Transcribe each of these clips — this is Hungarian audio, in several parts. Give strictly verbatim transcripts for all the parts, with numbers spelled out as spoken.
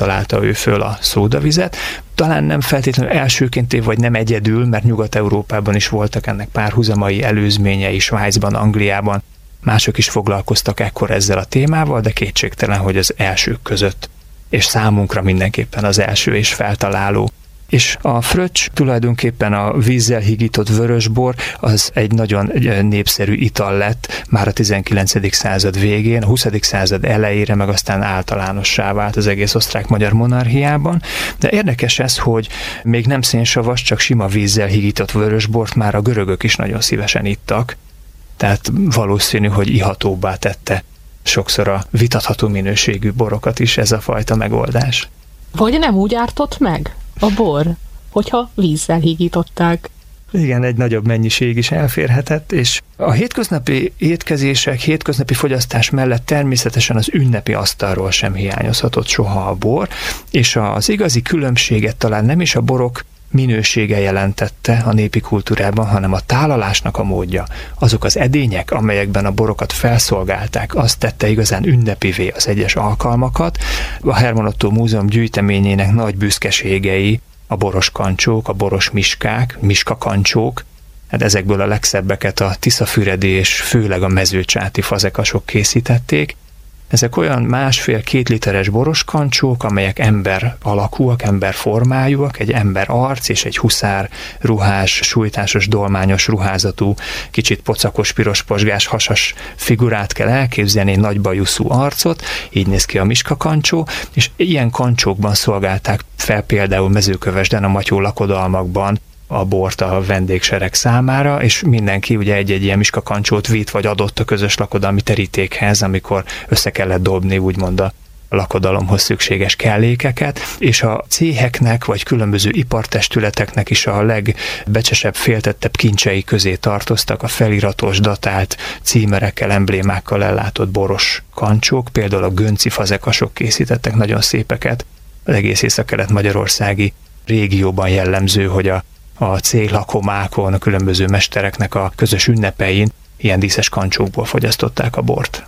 találta ő föl a szódavizet. Talán nem feltétlenül elsőként, vagy nem egyedül, mert Nyugat-Európában is voltak ennek párhuzamai, előzményei, Svájcban, Angliában. Mások is foglalkoztak ekkor ezzel a témával, de kétségtelen, hogy az elsők között, és számunkra mindenképpen az első és feltaláló. És a fröccs, tulajdonképpen a vízzel higított vörösbor, az egy nagyon népszerű ital lett már a tizenkilencedik század végén, a huszadik század elejére, meg aztán általánossá vált az egész osztrák-magyar monarchiában. De érdekes ez, hogy még nem szénsavas, csak sima vízzel higított vörösbort már a görögök is nagyon szívesen ittak. Tehát valószínű, hogy ihatóbbá tette sokszor a vitatható minőségű borokat is ez a fajta megoldás. Vagy nem úgy ártott meg a bor, hogyha vízzel hígították? Igen, egy nagyobb mennyiség is elférhetett, és a hétköznapi étkezések, hétköznapi fogyasztás mellett természetesen az ünnepi asztalról sem hiányozhatott soha a bor, és az igazi különbséget talán nem is a borok minősége jelentette a népi kultúrában, hanem a tálalásnak a módja. Azok az edények, amelyekben a borokat felszolgálták, azt tette igazán ünnepivé az egyes alkalmakat. A Hermann Ottó Múzeum gyűjteményének nagy büszkeségei a boros kancsók, a boros miskák, miskakancsók. Hát ezekből a legszebbeket a tiszafüredi és főleg a mezőcsáti fazekasok készítették. Ezek olyan másfél-két literes boros kancsók, amelyek ember alakúak, ember formájúak, egy ember arc és egy huszár ruhás, sújtásos, dolmányos ruházatú, kicsit pocakos, piros posgás, hasas figurát kell elképzelni, egy nagy bajuszú arcot, így néz ki a miskakancsó, és ilyen kancsókban szolgálták fel például Mezőkövesden, a Matyó lakodalmakban a bort a vendégsereg számára, és mindenki ugye egy-egy ilyen miskakancsót vitt vagy adott a közös lakodalmi terítékhez, amikor össze kellett dobni úgymond a lakodalomhoz szükséges kellékeket, és a céheknek vagy különböző ipartestületeknek is a legbecsesebb, féltettebb kincsei közé tartoztak a feliratos, datált címerekkel, emblémákkal ellátott boros kancsók, például a gönci fazekasok készítettek nagyon szépeket. Az egész észak-kelet-magyarországi régióban jellemző, hogy a a céhlakomákon, a különböző mestereknek a közös ünnepein ilyen díszes kancsókból fogyasztották a bort.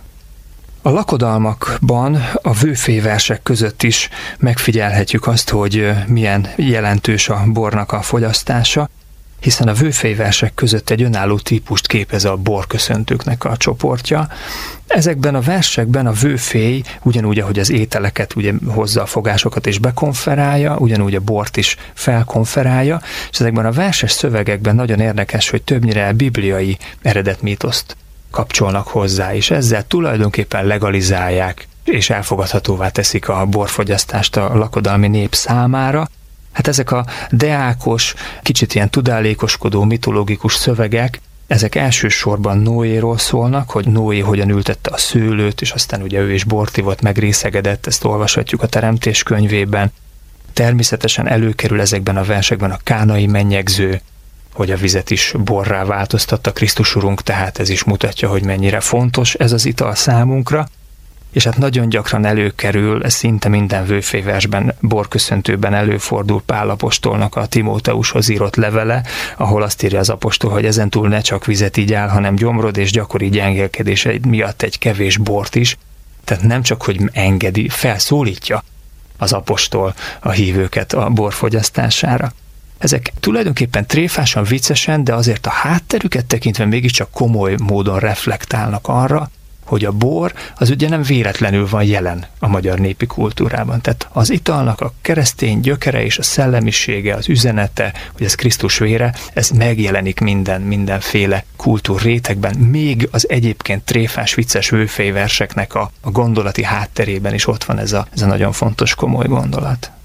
A lakodalmakban a vőféversek között is megfigyelhetjük azt, hogy milyen jelentős a bornak a fogyasztása, hiszen a vőféversek között egy önálló típust képez a borköszöntőknek a csoportja. Ezekben a versekben a vőfély ugyanúgy, ahogy az ételeket ugye hozza a fogásokat és bekonferálja, ugyanúgy a bort is felkonferálja, és ezekben a verses szövegekben nagyon érdekes, hogy többnyire bibliai eredetmítoszt kapcsolnak hozzá, és ezzel tulajdonképpen legalizálják és elfogadhatóvá teszik a borfogyasztást a lakodalmi nép számára. Hát ezek a deákos, kicsit ilyen tudálékoskodó, mitológikus szövegek, ezek elsősorban Noéról szólnak, hogy Noé hogyan ültette a szőlőt, és aztán ugye ő is bort ivott, megrészegedett, ezt olvashatjuk a Teremtés könyvében. Természetesen előkerül ezekben a versekben a kánai mennyegző, hogy a vizet is borrá változtatta Krisztus Urunk, tehát ez is mutatja, hogy mennyire fontos ez az ital számunkra. És hát nagyon gyakran előkerül, ez szinte minden vőféversben, borköszöntőben előfordul Pál apostolnak a Timóteushoz írott levele, ahol azt írja az apostol, hogy ezentúl ne csak vizet igyál, hanem gyomrod és gyakori gyengélkedése miatt egy kevés bort is. Tehát nem csak, hogy engedi, felszólítja az apostol a hívőket a borfogyasztására. Ezek tulajdonképpen tréfásan, viccesen, de azért a hátterüket tekintve mégiscsak komoly módon reflektálnak arra, hogy a bor az ugye nem véletlenül van jelen a magyar népi kultúrában. Tehát az italnak a keresztény gyökere és a szellemisége, az üzenete, hogy ez Krisztus vére, ez megjelenik minden, mindenféle kultúrrétegben, még az egyébként tréfás, vicces vőféverseknek a, a gondolati hátterében is ott van ez a, ez a nagyon fontos, komoly gondolat.